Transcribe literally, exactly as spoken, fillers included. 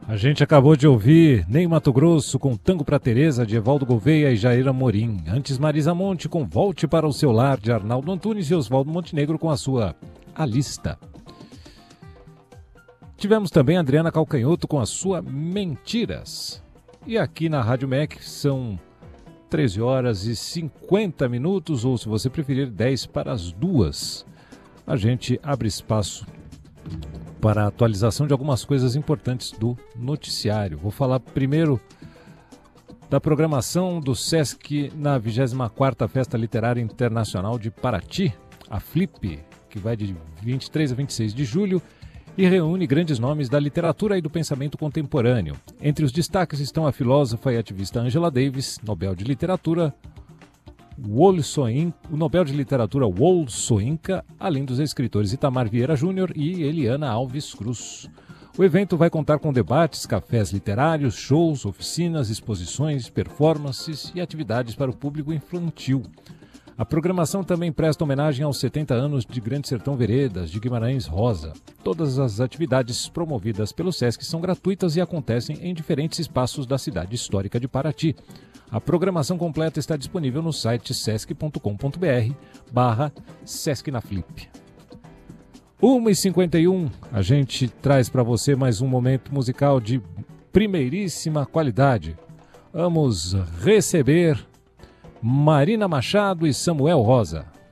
A gente acabou de ouvir Ney Matogrosso com Tango pra Teresa, de Evaldo Gouveia e Jair Amorim. Antes, Marisa Monte com Volte para o Seu Lar, de Arnaldo Antunes e Oswaldo Montenegro com a sua A Lista. Tivemos também Adriana Calcanhoto com a sua Mentiras. E aqui na Rádio M E C são treze horas e cinquenta minutos, ou se você preferir, dez para as duas. A gente abre espaço para a atualização de algumas coisas importantes do noticiário. Vou falar primeiro da programação do Sesc na vigésima quarta Festa Literária Internacional de Paraty, a Flip, que vai de vinte e três a vinte e seis de julho e reúne grandes nomes da literatura e do pensamento contemporâneo. Entre os destaques estão a filósofa e ativista Angela Davis, Nobel de Literatura, Wole Soyinka, o Nobel de Literatura Wole Soyinka, além dos escritores Itamar Vieira Júnior e Eliana Alves Cruz. O evento vai contar com debates, cafés literários, shows, oficinas, exposições, performances e atividades para o público infantil. A programação também presta homenagem aos setenta anos de Grande Sertão Veredas, de Guimarães Rosa. Todas as atividades promovidas pelo Sesc são gratuitas e acontecem em diferentes espaços da cidade histórica de Paraty. A programação completa está disponível no site sesc ponto com ponto br barra Sesc na Flip. uma e cinquenta e um, a gente traz para você mais um momento musical de primeiríssima qualidade. Vamos receber Marina Machado e Samuel Rosa.